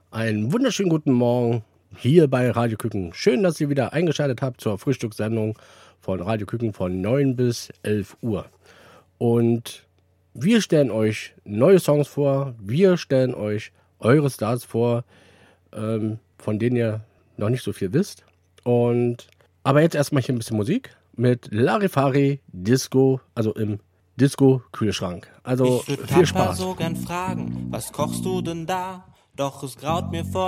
Einen wunderschönen guten Morgen hier bei Radio Küken. Schön, dass ihr wieder eingeschaltet habt zur Frühstückssendung von Radio Küken von 9 bis 11 Uhr. Und wir stellen euch neue Songs vor, wir stellen euch eure Stars vor, von denen ihr noch nicht so viel wisst. Aber jetzt erstmal hier ein bisschen Musik mit Larifari Disco, also im Disco-Kühlschrank. Also Ich würd viel Papa Spaß. so gern fragen, was kochst du denn da? Doch es graut mir vor